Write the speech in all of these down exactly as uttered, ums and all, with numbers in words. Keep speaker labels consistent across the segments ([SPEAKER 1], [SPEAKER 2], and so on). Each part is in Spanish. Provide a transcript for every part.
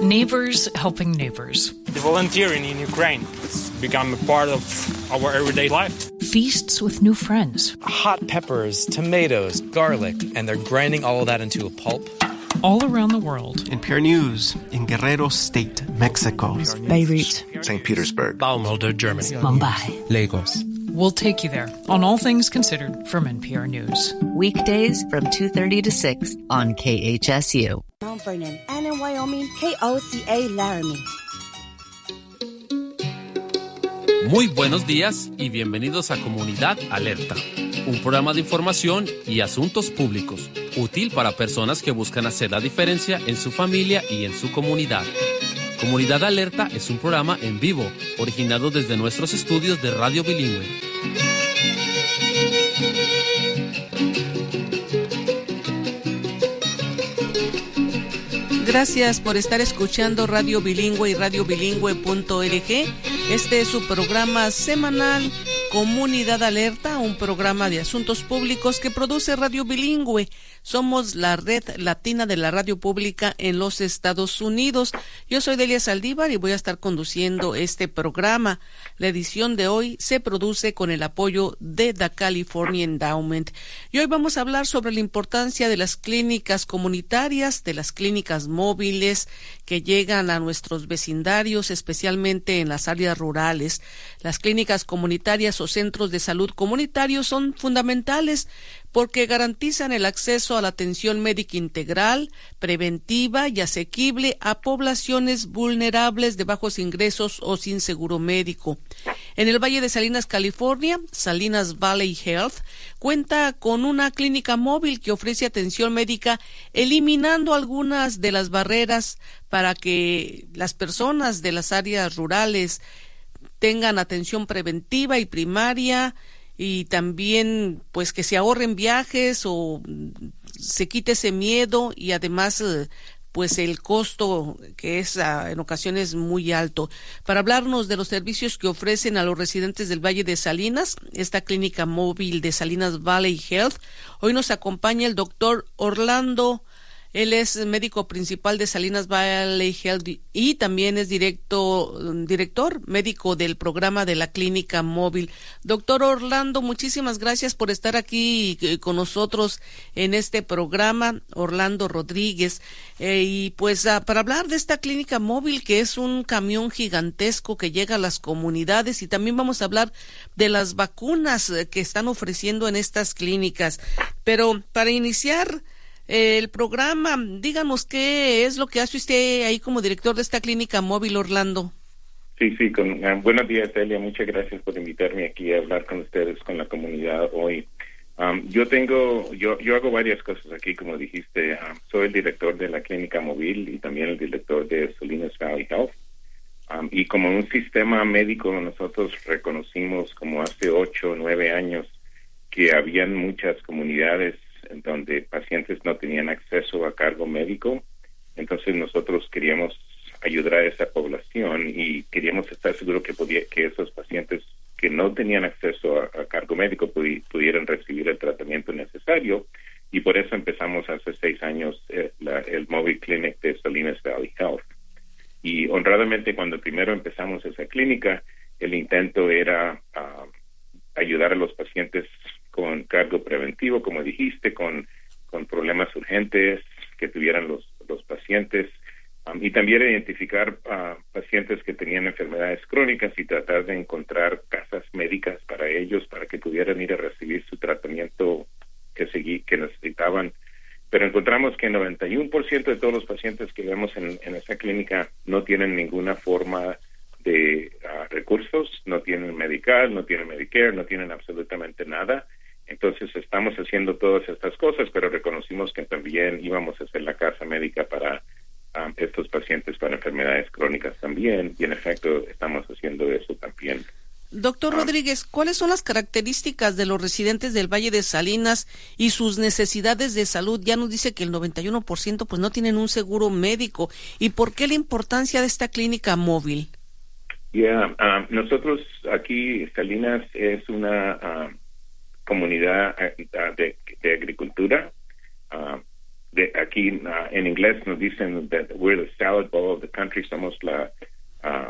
[SPEAKER 1] Neighbors helping neighbors.
[SPEAKER 2] The volunteering in Ukraine, it's become a part of our everyday life.
[SPEAKER 1] Feasts with new friends.
[SPEAKER 3] Hot peppers, tomatoes, garlic, and they're grinding all of that into a pulp.
[SPEAKER 1] All around the world.
[SPEAKER 4] N P R News in Guerrero State, Mexico.
[SPEAKER 5] Beirut.
[SPEAKER 6] Saint Petersburg.
[SPEAKER 7] Baumholder, Germany.
[SPEAKER 5] Mumbai.
[SPEAKER 8] Lagos.
[SPEAKER 1] We'll take you there on All Things Considered from N P R News.
[SPEAKER 9] Weekdays from two thirty to six on K H S U.
[SPEAKER 10] Mount Vernon, and in Wyoming, K O C A Laramie.
[SPEAKER 11] Muy buenos días y bienvenidos a Comunidad Alerta, un programa de información y asuntos públicos, útil para personas que buscan hacer la diferencia en su familia y en su comunidad. Comunidad Alerta es un programa en vivo, originado desde nuestros estudios de Radio Bilingüe.
[SPEAKER 12] Gracias por estar escuchando Radio Bilingüe y radio bilingüe punto org. Este es su programa semanal Comunidad Alerta, un programa de asuntos públicos que produce Radio Bilingüe. Somos la red latina de la radio pública en los Estados Unidos. Yo soy Delia Saldívar y voy a estar conduciendo este programa. La edición de hoy se produce con el apoyo de The California Endowment. Y hoy vamos a hablar sobre la importancia de las clínicas comunitarias, de las clínicas móviles que llegan a nuestros vecindarios, especialmente en las áreas rurales. Las clínicas comunitarias o centros de salud comunitarios son fundamentales porque garantizan el acceso a la atención médica integral, preventiva y asequible a poblaciones vulnerables de bajos ingresos o sin seguro médico. En el Valle de Salinas, California, Salinas Valley Health cuenta con una clínica móvil que ofrece atención médica, eliminando algunas de las barreras para que las personas de las áreas rurales tengan atención preventiva y primaria, y también pues que se ahorren viajes o se quite ese miedo, y además pues el costo que es en ocasiones muy alto. Para hablarnos de los servicios que ofrecen a los residentes del Valle de Salinas, esta clínica móvil de Salinas Valley Health, hoy nos acompaña el doctor Orlando. Él es médico principal de Salinas Valley Health y también es directo, director médico del programa de la clínica móvil. Doctor Orlando, muchísimas gracias por estar aquí con nosotros en este programa. Orlando Rodríguez. Eh, y pues uh, para hablar de esta clínica móvil, que es un camión gigantesco que llega a las comunidades, y también vamos a hablar de las vacunas que están ofreciendo en estas clínicas. Pero para iniciar el programa, díganos qué es lo que hace usted ahí como director de esta clínica móvil, Orlando.
[SPEAKER 13] Sí, sí, con, uh, buenos días, Elia. Muchas gracias por invitarme aquí a hablar con ustedes, con la comunidad hoy. Um, yo tengo, yo yo hago varias cosas aquí, como dijiste. Um, soy el director de la clínica móvil y también el director de Salinas Valley Health. Um, y como un sistema médico, nosotros reconocimos como hace ocho o nueve años que habían muchas comunidades en donde pacientes no tenían acceso a cargo médico. Entonces nosotros queríamos ayudar a esa población y queríamos estar seguros que podía, que esos pacientes que no tenían acceso a, a cargo médico pudi, pudieran recibir el tratamiento necesario, y por eso empezamos hace seis años eh, la, el Mobile Clinic de Salinas Valley Health. Y honradamente, cuando primero empezamos esa clínica, el intento era uh, ayudar a los pacientes con cargo preventivo, como dijiste, con, con problemas urgentes que tuvieran los, los pacientes, um, y también identificar uh, pacientes que tenían enfermedades crónicas y tratar de encontrar casas médicas para ellos, para que pudieran ir a recibir su tratamiento que, segui, que necesitaban. Pero encontramos que el noventa y uno por ciento de todos los pacientes que vemos en, en esa clínica no tienen ninguna forma de uh, recursos, no tienen Medical, no tienen Medicare, no tienen absolutamente nada. Entonces estamos haciendo todas estas cosas, pero reconocimos que también íbamos a hacer la casa médica para um, estos pacientes con enfermedades crónicas también, y en efecto estamos haciendo eso también.
[SPEAKER 12] Doctor ah. Rodríguez, ¿cuáles son las características de los residentes del Valle de Salinas y sus necesidades de salud? Ya nos dice que el noventa y uno por ciento pues no tienen un seguro médico. ¿Y por qué la importancia de esta clínica móvil?
[SPEAKER 13] Ya, yeah, uh, nosotros aquí, Salinas es una Uh, comunidad de, de agricultura, uh, de aquí uh, en inglés nos dicen that we're the salad bowl of the country. Somos la uh,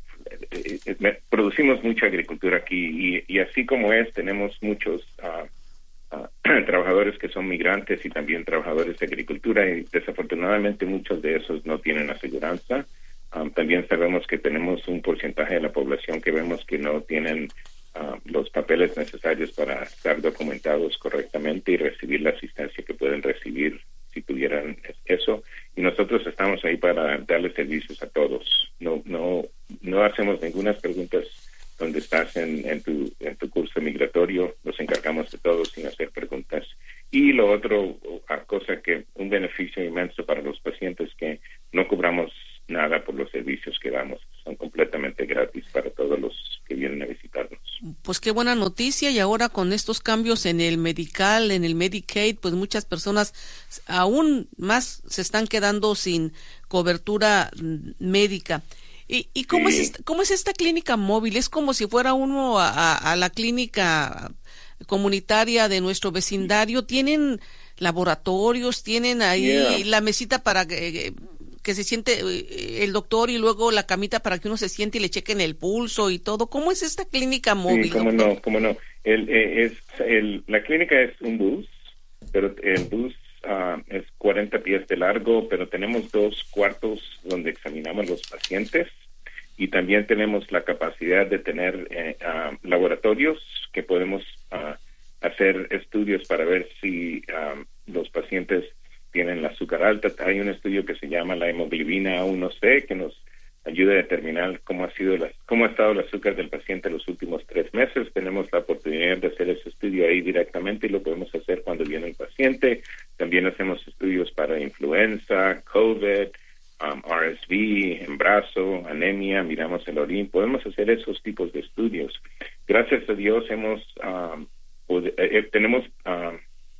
[SPEAKER 13] eh, eh, producimos mucha agricultura aquí y, y así como es, tenemos muchos uh, uh, trabajadores que son migrantes y también trabajadores de agricultura y desafortunadamente muchos de esos no tienen aseguranza. Um, también sabemos que tenemos un porcentaje de la población que vemos que no tienen uh, los papeles necesarios para estar documentados correctamente y recibir la asistencia que pueden recibir si tuvieran eso. Y nosotros estamos ahí para darles servicios a todos. No no no hacemos ninguna preguntas donde estás en, en, tu, en tu curso migratorio. Nos encargamos de todo sin hacer preguntas. Y lo otro, cosa que un beneficio inmenso para los pacientes que no cobramos nada por los servicios que damos, son completamente gratis para todos los que vienen a visitarnos.
[SPEAKER 12] Pues qué buena noticia, y ahora con estos cambios en el Medical, en el Medicaid, pues muchas personas aún más se están quedando sin cobertura médica. ¿Y, y cómo, sí. es esta, cómo es esta clínica móvil? ¿Es como si fuera uno a, a, a la clínica comunitaria de nuestro vecindario? ¿Tienen laboratorios? ¿Tienen ahí yeah. la mesita para que... que se siente el doctor y luego la camita para que uno se siente y le chequen el pulso y todo? ¿Cómo es esta clínica móvil?
[SPEAKER 13] Sí, cómo doctor? no, cómo no. El, eh, es, el, la clínica es un bus, pero el bus uh, es cuarenta pies de largo, pero tenemos dos cuartos donde examinamos los pacientes y también tenemos la capacidad de tener eh, uh, laboratorios que podemos uh, hacer estudios para ver si um, los pacientes tienen el azúcar alta. Hay un estudio que se llama la hemoglobina A uno C que nos ayuda a determinar cómo ha sido la, cómo ha estado el azúcar del paciente los últimos tres meses. Tenemos la oportunidad de hacer ese estudio ahí directamente y lo podemos hacer cuando viene el paciente. También hacemos estudios para influenza, COVID, um, R S V, embarazo, anemia, miramos el orín. Podemos hacer esos tipos de estudios. Gracias a Dios hemos um, pod- eh, tenemos um,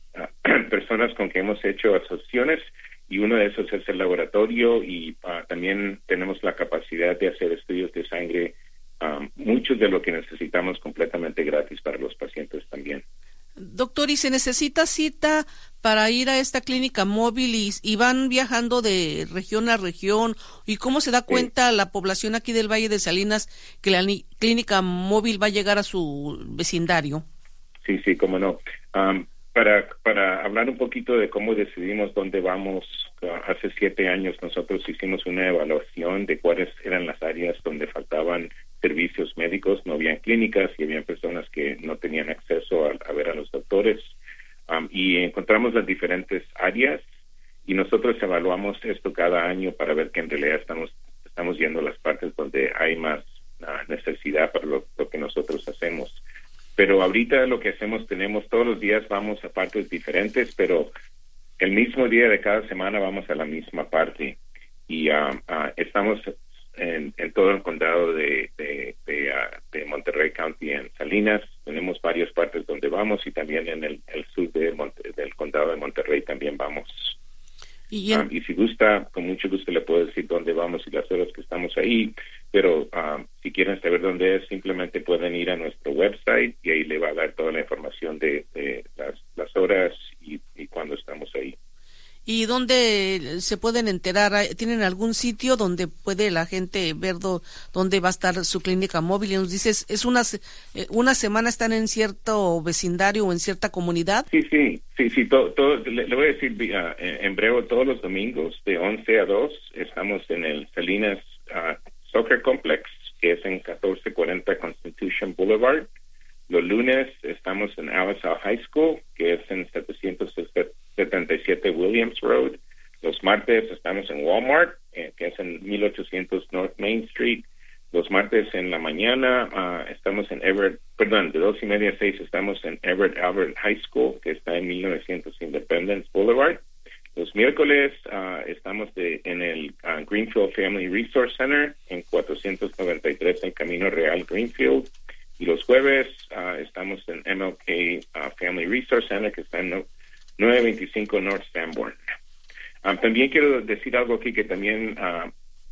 [SPEAKER 13] Uh, personas con que hemos hecho asociaciones y uno de esos es el laboratorio y uh, también tenemos la capacidad de hacer estudios de sangre, um, muchos de lo que necesitamos completamente gratis para los pacientes también.
[SPEAKER 12] Doctor, ¿y se necesita cita para ir a esta clínica móvil y, y van viajando de región a región? ¿Y cómo se da cuenta sí. la población aquí del Valle de Salinas que la ni- clínica móvil va a llegar a su vecindario?
[SPEAKER 13] Sí, sí, cómo no. Um, Para para hablar un poquito de cómo decidimos dónde vamos, uh, hace siete años nosotros hicimos una evaluación de cuáles eran las áreas donde faltaban servicios médicos, no habían clínicas y habían personas que no tenían acceso a, a ver a los doctores. Um, y encontramos las diferentes áreas y nosotros evaluamos esto cada año para ver que en realidad estamos estamos yendo a las partes donde hay más uh, necesidad para lo, lo que nosotros hacemos. Pero ahorita lo que hacemos, tenemos todos los días vamos a partes diferentes, pero el mismo día de cada semana vamos a la misma parte. Y uh, uh, estamos en, en todo el condado de, de, de, uh, de Monterrey County, en Salinas. Tenemos varias partes donde vamos y también en el, el sur de Monte, del condado de Monterrey también vamos. ¿Y, en... um, y si gusta, con mucho gusto le puedo decir dónde vamos y las horas que estamos ahí, pero um, si quieren saber dónde es, simplemente pueden ir a nuestro website y ahí le va a dar toda la información de, de las, las horas y, y cuándo estamos ahí.
[SPEAKER 12] ¿Y dónde se pueden enterar? ¿Tienen algún sitio donde puede la gente ver do, dónde va a estar su clínica móvil? Y nos dices, ¿es una, una semana están en cierto vecindario o en cierta comunidad?
[SPEAKER 13] Sí, sí, sí, sí. Todo, todo, le, le voy a decir uh, en breve, todos los domingos de once a dos estamos en el Salinas uh, Soccer Complex, que es en catorce cuarenta Constitution Boulevard. Los lunes estamos en Alisal High School, que es en setecientos setenta y siete Williams Road. Los martes estamos en Walmart, eh, que es en mil ochocientos North Main Street. Los martes en la mañana uh, estamos en Everett, perdón, de dos y media a seis estamos en Everett Albert High School, que está en mil novecientos Independence Boulevard. Los miércoles uh, estamos de, en el uh, Greenfield Family Resource Center, en cuatrocientos noventa y tres en Camino Real, Greenfield. Y los jueves uh, estamos en M L K uh, Family Resource Center, que está en no, nueve veinticinco North Sanborn. Um, también quiero decir algo aquí que también, uh,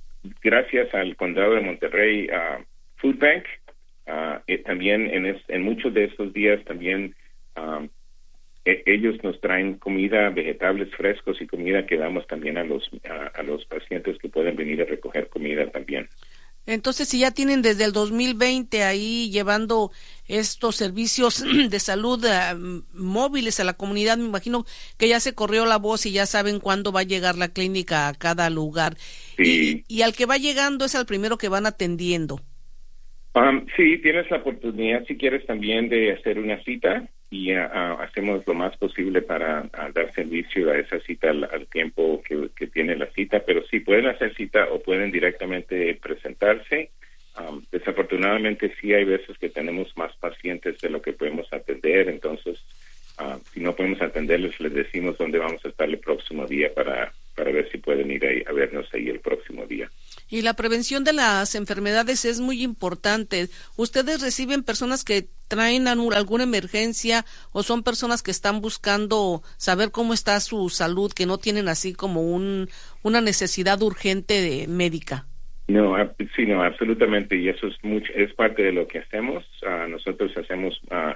[SPEAKER 13] gracias al Condado de Monterrey uh, Food Bank, uh, eh, también en, es, en muchos de estos días también um, e- ellos nos traen comida, vegetables frescos y comida que damos también a los a, a los pacientes que pueden venir a recoger comida también.
[SPEAKER 12] Entonces, si ya tienen desde el dos mil veinte ahí llevando estos servicios de salud uh, móviles a la comunidad, me imagino que ya se corrió la voz y ya saben cuándo va a llegar la clínica a cada lugar.
[SPEAKER 13] Sí.
[SPEAKER 12] Y, y al que va llegando es al primero que van atendiendo.
[SPEAKER 13] Um, sí, tienes la oportunidad, si quieres, también de hacer una cita y uh, uh, hacemos lo más posible para uh, dar servicio a esa cita al, al tiempo que, que tiene la cita, pero sí pueden hacer cita o pueden directamente presentarse. Um, desafortunadamente sí hay veces que tenemos más pacientes de lo que podemos atender, entonces uh, si no podemos atenderles, les decimos dónde vamos a estar el próximo día para, para ver si pueden ir ahí, a vernos ahí el próximo día.
[SPEAKER 12] Y la prevención de las enfermedades es muy importante. ¿Ustedes reciben personas que traen alguna emergencia o son personas que están buscando saber cómo está su salud, que no tienen así como un una necesidad urgente de médica?
[SPEAKER 13] No, sí, no, absolutamente, y eso es mucho, es parte de lo que hacemos. Uh, nosotros hacemos uh,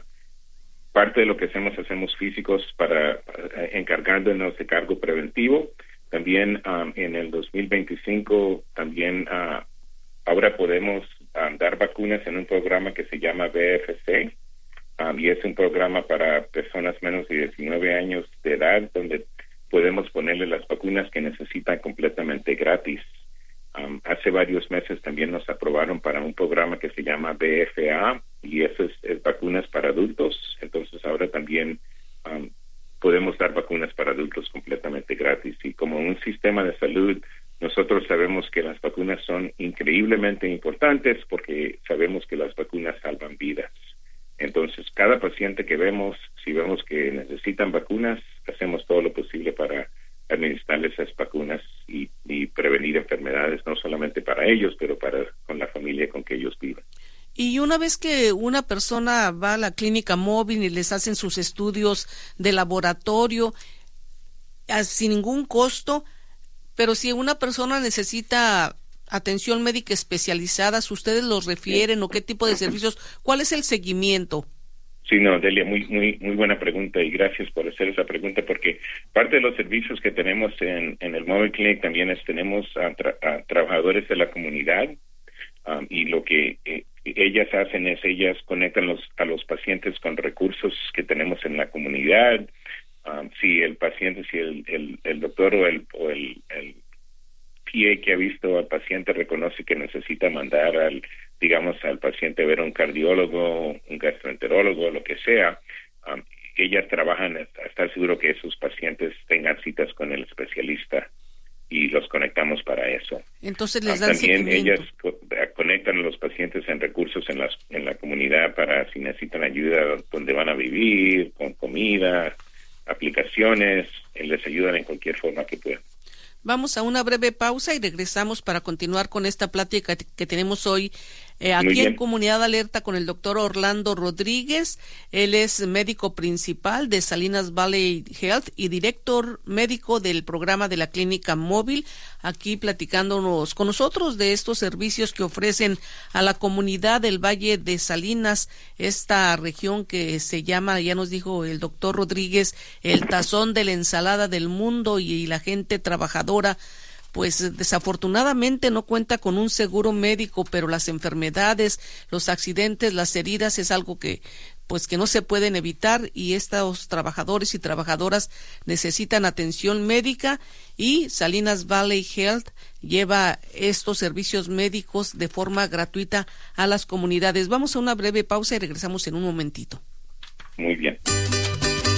[SPEAKER 13] parte de lo que hacemos, hacemos físicos para, para encargándonos de cargo preventivo. También um, en el dos mil veinticinco también uh, ahora podemos um, dar vacunas en un programa que se llama B F C um, y es un programa para personas menos de diecinueve años de edad donde podemos ponerle las vacunas que necesitan completamente gratis. Um, hace varios meses también nos aprobaron para un programa que se llama B F A y eso es, es vacunas para adultos. Entonces ahora también um, podemos dar vacunas para adultos completamente gratis. Y como un sistema de salud, nosotros sabemos que las vacunas son increíblemente importantes porque sabemos que las vacunas salvan vidas. Entonces, cada paciente que vemos, si vemos que necesitan vacunas, hacemos todo lo posible para administrarles esas vacunas y, y prevenir enfermedades, no solamente para ellos, pero para con la familia con que ellos viven.
[SPEAKER 12] Y una vez que una persona va a la clínica móvil y les hacen sus estudios de laboratorio sin ningún costo, pero si una persona necesita atención médica especializada, ¿ustedes los refieren o qué tipo de servicios? ¿Cuál es el seguimiento?
[SPEAKER 13] Sí, no, Delia, muy muy muy buena pregunta y gracias por hacer esa pregunta porque parte de los servicios que tenemos en, en el Mobile Clinic también es tenemos a, tra- a trabajadores de la comunidad um, y lo que eh, ellas hacen es ellas conectan los, a los pacientes con recursos que tenemos en la comunidad. Um, si el paciente, si el, el, el doctor o el, o el, el P A que ha visto al paciente reconoce que necesita mandar al digamos, al paciente ver a un cardiólogo, un gastroenterólogo, lo que sea, um, ellas trabajan a estar seguro que esos pacientes tengan citas con el especialista y los conectamos para eso.
[SPEAKER 12] Entonces les
[SPEAKER 13] um,
[SPEAKER 12] dan
[SPEAKER 13] También
[SPEAKER 12] seguimiento.
[SPEAKER 13] ellas co- conectan a los pacientes en recursos en, las, en la comunidad para si necesitan ayuda donde van a vivir, con comida, aplicaciones, les ayudan en cualquier forma que puedan.
[SPEAKER 12] Vamos a una breve pausa y regresamos para continuar con esta plática que tenemos hoy eh, aquí en Comunidad Alerta con el doctor Orlando Rodríguez. Él es médico principal de Salinas Valley Health y director médico del programa de la Clínica Móvil, aquí platicándonos con nosotros de estos servicios que ofrecen a la comunidad del Valle de Salinas, esta región que se llama, ya nos dijo el doctor Rodríguez, el tazón de la ensalada del mundo y, y la gente trabajadora pues desafortunadamente no cuenta con un seguro médico, pero las enfermedades, los accidentes, las heridas es algo que pues que no se pueden evitar y estos trabajadores y trabajadoras necesitan atención médica y Salinas Valley Health lleva estos servicios médicos de forma gratuita a las comunidades. Vamos a una breve pausa y regresamos en un momentito.
[SPEAKER 13] Muy bien.